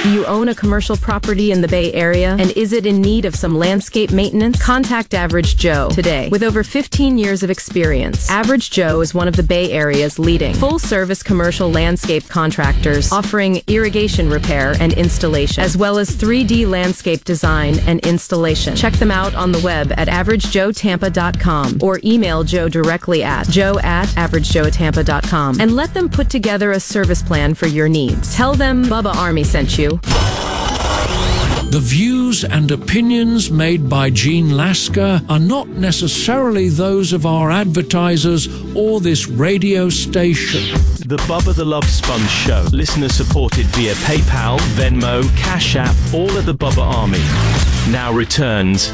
Do you own a commercial property in the Bay Area? And is it in need of some landscape maintenance? Contact Average Joe today. With over 15 years of experience, Average Joe is one of the Bay Area's leading full-service commercial landscape contractors, offering irrigation repair and installation, as well as 3D landscape design and installation. Check them out on the web at averagejoetampa.com or email Joe directly at joe@averagejoetampa.com and let them put together a service plan for your needs. Tell them Bubba Army sent you. The views and opinions made by Gene Lasker are not necessarily those of our advertisers or this radio station. The Bubba the Love Sponge Show. Listener supported via PayPal, Venmo, Cash App, all of the Bubba Army. Now returns.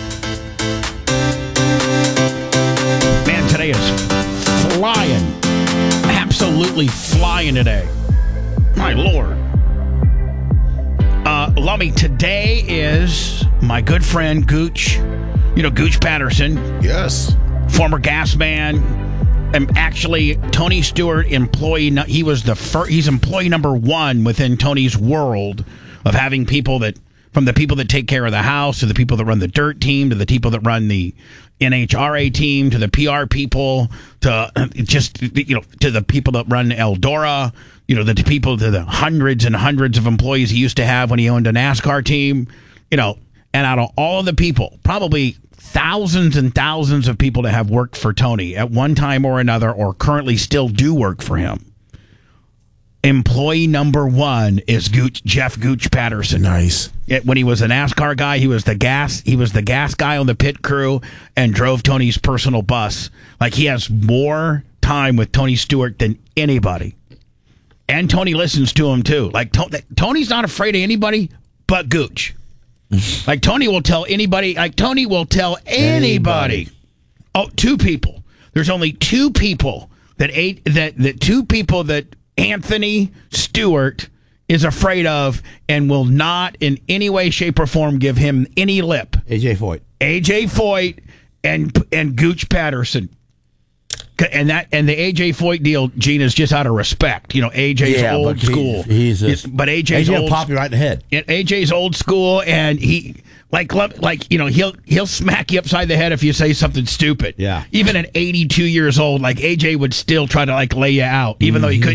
Man, today is flying. Absolutely flying today. My Lord. Lummy, today is my good friend Gooch. You know Gooch Patterson. Yes. Former gas man. And actually, Tony Stewart employee. He was he's employee number one within Tony's world of having people that, from the people that take care of the house to the people that run the dirt team to the people that run the NHRA team to the PR people to just to the people that run Eldora. The people to the hundreds and hundreds of employees he used to have when he owned a NASCAR team. And out of all of the people, probably thousands and thousands of people that have worked for Tony at one time or another or currently still do work for him. Employee number one is Jeff Gooch Patterson. Nice. When he was a NASCAR guy, he was the gas guy on the pit crew and drove Tony's personal bus. Like, he has more time with Tony Stewart than anybody. And Tony listens to him too. Like, Tony's not afraid of anybody but Gooch. Like, Tony will tell anybody. Anybody. Oh, two people. There's only two people that Anthony Stewart is afraid of and will not in any way, shape, or form give him any lip. AJ Foyt and Gooch Patterson. And the AJ Foyt deal, Gene, is just out of respect. AJ's old school. But AJ's old. Pop you right in the head. AJ's old school, and he he'll smack you upside the head if you say something stupid. Yeah. Even at 82 years old, like, AJ would still try to lay you out, even though he could.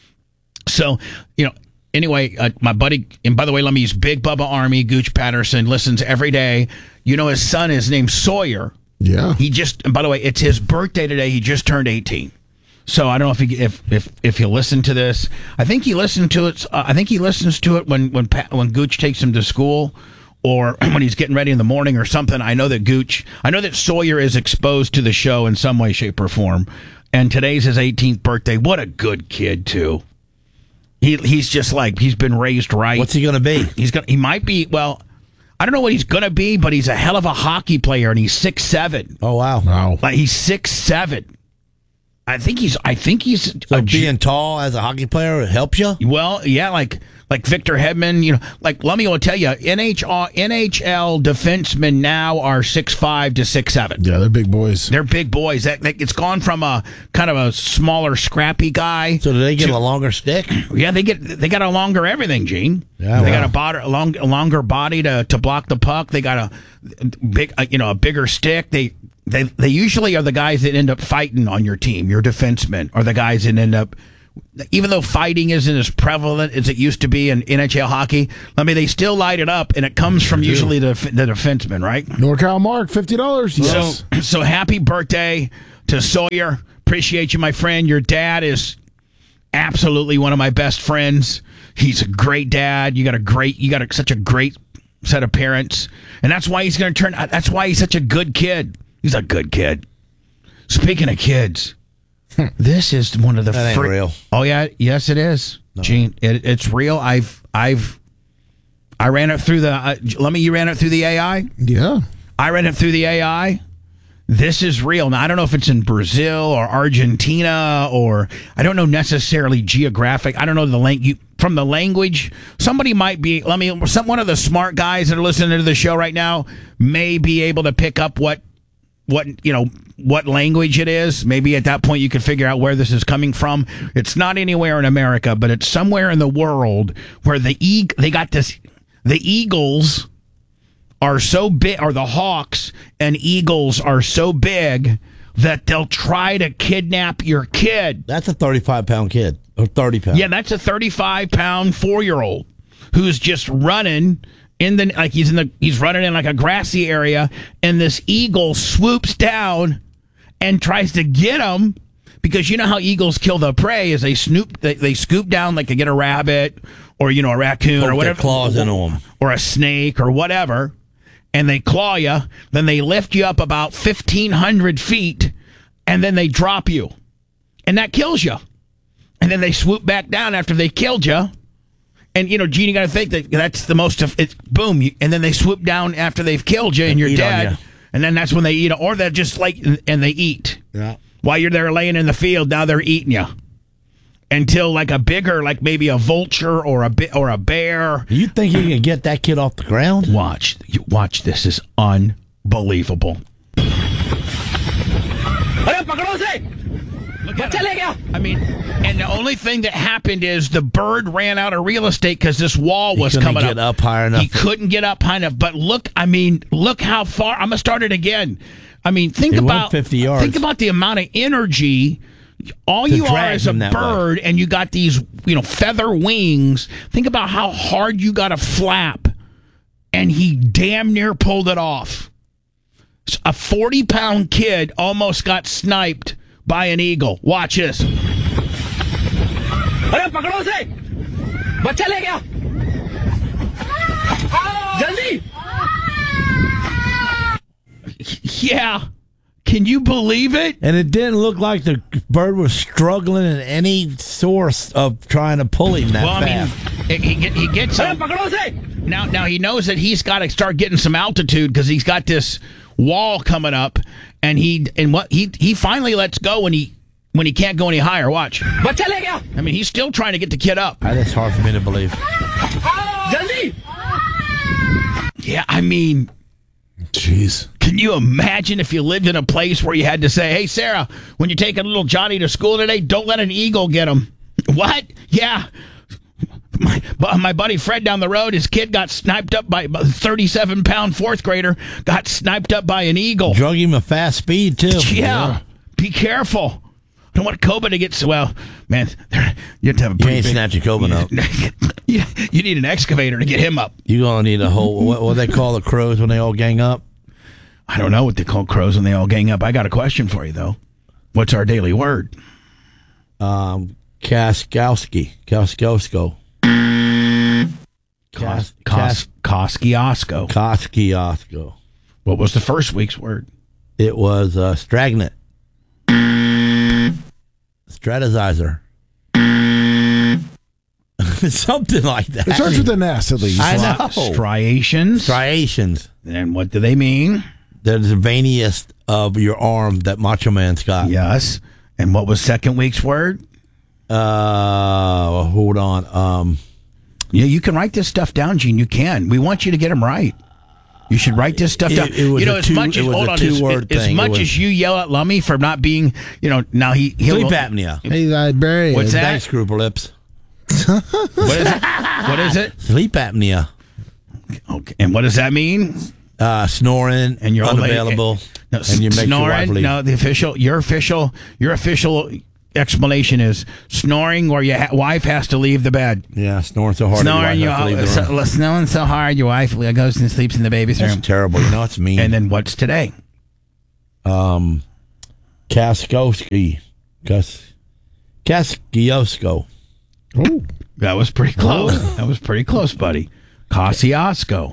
So anyway, my buddy, and by the way, let me use Big Bubba Army. Gooch Patterson listens every day. His son is named Sawyer. Yeah. And by the way, it's his birthday today. He just turned 18. So I don't know if he'll listen to this. I think he listened to it. I think he listens to it when Gooch takes him to school or when he's getting ready in the morning or something. I know that Sawyer is exposed to the show in some way, shape, or form. And today's his 18th birthday. What a good kid, too. He's just he's been raised right. What's he going to be? He might be, well, I don't know what he's going to be, but he's a hell of a hockey player, and he's 6'7". Oh, wow. Like, he's 6'7". I think he's so being tall as a hockey player helps you? Well, yeah, like Victor Hedman, Lummy will tell you, NHL defensemen now are 6'5" to 6'7". Yeah, they're big boys. They're big boys. It's gone from a kind of a smaller, scrappy guy. So do they get a longer stick? Yeah, they got a longer everything, Gene. Yeah, they got a longer body to block the puck. They got a bigger stick. They usually are the guys that end up fighting on your team. Your defensemen are the guys that end up. Even though fighting isn't as prevalent as it used to be in NHL hockey, they still light it up, and it comes from usually the defenseman, right? NorCal Mark, $50. Yes. So happy birthday to Sawyer. Appreciate you, my friend. Your dad is absolutely one of my best friends. He's a great dad. You got such a great set of parents, and that's why he's going to turn. That's why he's such a good kid. He's a good kid. Speaking of kids. This is one of the. That ain't real. Oh yeah, yes it is, no. Gene. It's real. I ran it through the. You ran it through the AI. Yeah, I ran it through the AI. This is real. Now I don't know if it's in Brazil or Argentina or I don't know necessarily geographic. I don't know from the language. Somebody might be. One of the smart guys that are listening to the show right now may be able to pick up what what language it is. Maybe at that point you could figure out where this is coming from. It's not anywhere in America, but it's somewhere in the world where the eagles are so big, or the hawks and eagles are so big that they'll try to kidnap your kid. That's a 35-pound kid, or 30 pounds. Yeah, that's a 35-pound 4-year-old who's just running he's running in like a grassy area, and this eagle swoops down and tries to get him, because you know how eagles kill the prey is they scoop down like to get a rabbit or a raccoon or whatever, claws into them, or a snake or whatever, and they claw you. Then they lift you up about 1,500 feet, and then they drop you, and that kills you. And then they swoop back down after they killed you. And, Gene, you got to think that's the most of it. Boom. And then they swoop down after they've killed you and you're dead. And then that's when they eat. Or they're just and they eat. Yeah. While you're there laying in the field, now they're eating you. Until like a bigger, like maybe a vulture or a bear. You think you can get that kid off the ground? Watch. This is unbelievable. I mean, and the only thing that happened is the bird ran out of real estate because this wall was coming up. He couldn't get up high enough. He couldn't get up high enough. But look how far. I'm gonna start it again. I mean, think about 50 yards. Think about the amount of energy. All you are is a bird, and you got these, feather wings. Think about how hard you got to flap, and he damn near pulled it off. A 40-pound kid almost got sniped by an eagle. Watch this. Yeah. Can you believe it? And it didn't look like the bird was struggling in any source of trying to pull him that fast. I mean, he gets him. Now he knows that he's got to start getting some altitude because he's got this wall coming up, and he finally lets go when he can't go any higher. Watch. I mean, he's still trying to get the kid up. That's hard for me to believe. Yeah, I mean, jeez. Can you imagine if you lived in a place where you had to say, "Hey, Sarah, when you're taking little Johnny to school today, don't let an eagle get him." What? Yeah. My buddy Fred down the road, his kid got sniped up by a 37-pound fourth grader, got sniped up by an eagle. Drug him a fast speed, too. Yeah. Be careful. I don't want Coba to get... Well, man, you have to have a pretty ain't snatching Coba up. You need an excavator to get him up. You're going to need a whole... What they call the crows when they all gang up? I don't know what they call crows when they all gang up. I got a question for you, though. What's our daily word? Kaskowski. Koskiasko. Koskiasko. What was the first week's word? It was Stragnet. Stratizer. Something like that. It starts with an S, at least. I know. Striations. And what do they mean? They're the veiniest of your arm that Macho Man's got. Yes. And what was second week's word? Hold on. Yeah, you can write this stuff down, Gene. You can. We want you to get them right. You should write this stuff down. As much as you yell at Lummy for not being, now he'll sleep apnea. Hey, librarian. What's that? Thanks, Grouper Lips. What is it? Sleep apnea. Okay. And what does that mean? Snoring and you're unavailable. And you make snoring. Your wife leave. No, your official explanation is snoring where your wife has to leave the bed. Yeah, snoring so hard. Snoring so hard your wife goes and sleeps in the baby's room. That's terrible. It's mean. And then what's today? Kaskowski. Kaskiosko. Oh, that was pretty close. That was pretty close, buddy. Koskiasko.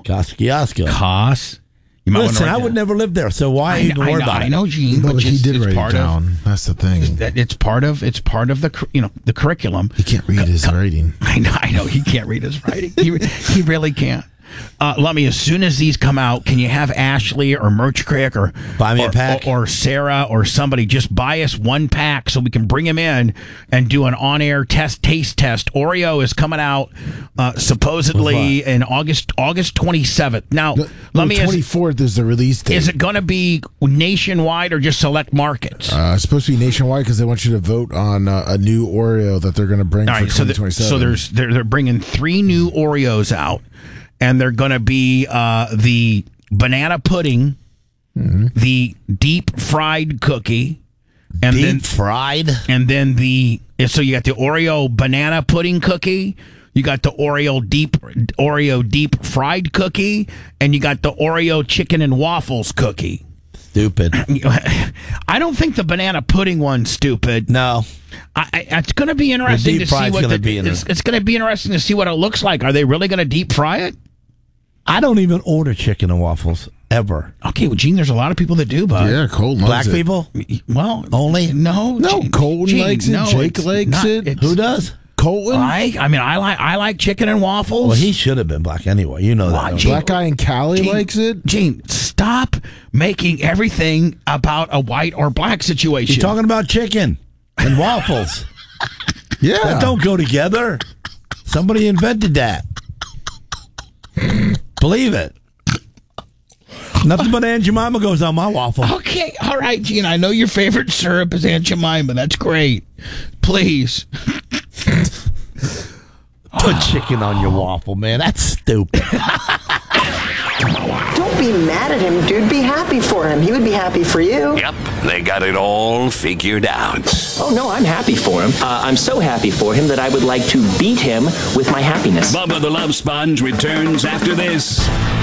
Listen, I would never live there, so why even worry about it? I know, Gene, but he did write it down. That's the thing. It's part of the curriculum. He can't read his writing. I know he can't read his writing. He really can't. Lummy, as soon as these come out, can you have Ashley or Merch Crick or buy me a pack, or Sarah or somebody just buy us one pack so we can bring them in and do an on-air taste test. Oreo is coming out supposedly in August 27th. Now, Lummy, 24th is the release date. Is it going to be nationwide or just select markets? It's supposed to be nationwide because they want you to vote on a new Oreo that they're going to bring for 2027. So they're bringing 3 new Oreos out, and they're going to be the banana pudding, the deep fried cookie, and then so you got the Oreo banana pudding cookie. You got the Oreo deep fried cookie, and you got the Oreo chicken and waffles cookie. Stupid. I don't think the banana pudding one's stupid. No. It's going to be interesting to see what it's going to be interesting to see what it looks like. Are they really going to deep fry it? I don't even order chicken and waffles ever. Okay, well, Gene, there's a lot of people that do, bud. Yeah, Colton Black loves people? Well, only? No, Colton likes it. Jake likes it. Who does? Colton? I like chicken and waffles. Well, he should have been black anyway. You know that. Gene, black guy in Cali likes it. Gene, stop making everything about a white or black situation. You're talking about chicken and waffles. Yeah. That don't go together. Somebody invented that. Believe it. Nothing but Aunt Jemima goes on my waffle. Okay, all right, Gene. I know your favorite syrup is Aunt Jemima. That's great. Please. Put chicken on your waffle, man. That's stupid. Don't be mad at him, dude. Be happy for him. He would be happy for you. Yep, they got it all figured out. Oh, no, I'm happy for him. I'm so happy for him that I would like to beat him with my happiness. Bubba the Love Sponge returns after this.